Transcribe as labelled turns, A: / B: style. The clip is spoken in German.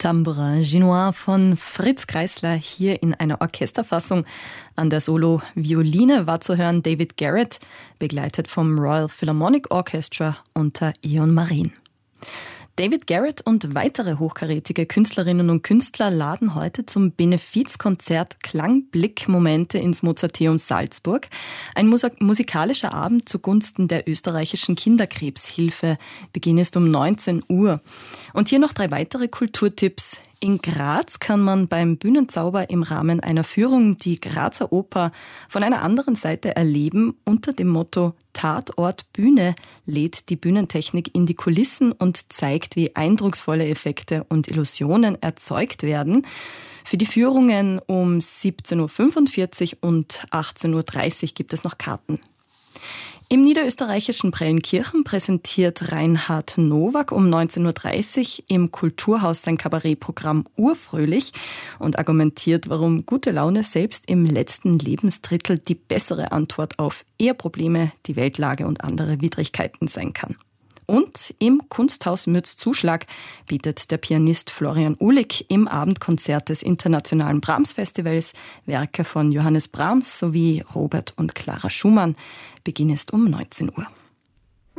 A: Tambourin Ginois von Fritz Kreisler hier in einer Orchesterfassung. An der Solo-Violine war zu hören David Garrett, begleitet vom Royal Philharmonic Orchestra unter Ion Marin. David Garrett und weitere hochkarätige Künstlerinnen und Künstler laden heute zum Benefizkonzert Klangblick-Momente ins Mozarteum Salzburg. Ein musikalischer Abend zugunsten der österreichischen Kinderkrebshilfe. Beginn ist um 19 Uhr. Und hier noch 3 weitere Kulturtipps. In Graz kann man beim Bühnenzauber im Rahmen einer Führung die Grazer Oper von einer anderen Seite erleben. Unter dem Motto Tatort Bühne lädt die Bühnentechnik in die Kulissen und zeigt, wie eindrucksvolle Effekte und Illusionen erzeugt werden. Für die Führungen um 17.45 Uhr und 18.30 Uhr gibt es noch Karten. Im niederösterreichischen Prellenkirchen präsentiert Reinhard Nowak um 19.30 Uhr im Kulturhaus sein Kabarettprogramm Urfröhlich und argumentiert, warum gute Laune selbst im letzten Lebensdrittel die bessere Antwort auf Eheprobleme, die Weltlage und andere Widrigkeiten sein kann. Und im Kunsthaus Mütz Zuschlag bietet der Pianist Florian Uhlig im Abendkonzert des Internationalen Brahms-Festivals Werke von Johannes Brahms sowie Robert und Clara Schumann. Beginn ist um 19 Uhr.